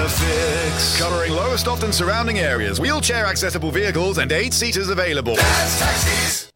fix. Covering Lowestoft and surrounding areas. Wheelchair accessible vehicles and 8-seaters available. Dad's Taxis.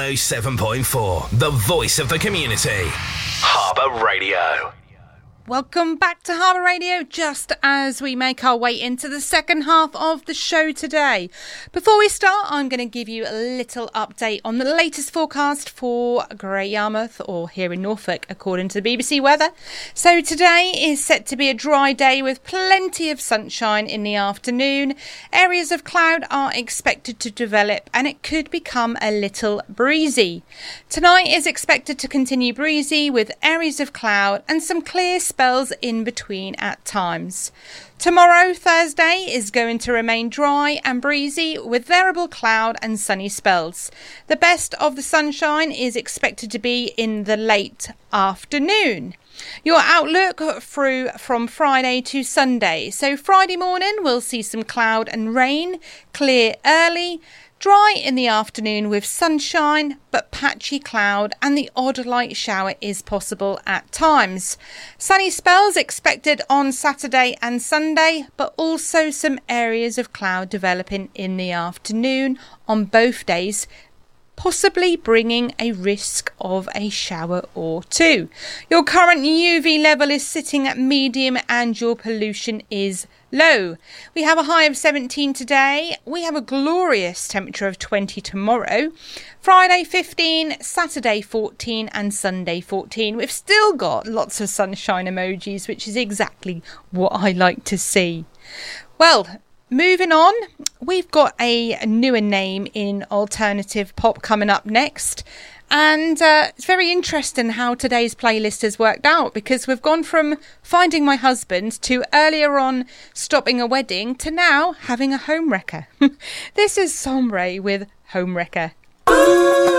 107.4, the voice of the community. Harbour Radio. Welcome back to Harbour Radio, just as we make our way into the second half of the show today. Before we start, I'm going to give you a little update on the latest forecast for Great Yarmouth, or here in Norfolk, according to the BBC weather. So today is set to be a dry day with plenty of sunshine in the afternoon. Areas of cloud are expected to develop and it could become a little breezy. Tonight is expected to continue breezy with areas of cloud and some clear spells in between at times. Tomorrow, Thursday, is going to remain dry and breezy with variable cloud and sunny spells. The best of the sunshine is expected to be in the late afternoon. Your outlook through from Friday to Sunday. So Friday morning we'll see some cloud and rain, clear early, dry in the afternoon with sunshine, but patchy cloud and the odd light shower is possible at times. Sunny spells expected on Saturday and Sunday, but also some areas of cloud developing in the afternoon on both days, possibly bringing a risk of a shower or two. Your current UV level is sitting at medium and your pollution is low. We have a high of 17 today. We have a glorious temperature of 20 tomorrow. Friday 15, Saturday 14 and Sunday 14. We've still got lots of sunshine emojis, which is exactly what I like to see. Well, moving on, we've got a newer name in alternative pop coming up next. And it's very interesting how today's playlist has worked out, because we've gone from Finding My Husband to earlier on Stopping a Wedding to now having a home wrecker. This is Sombre with Home Wrecker.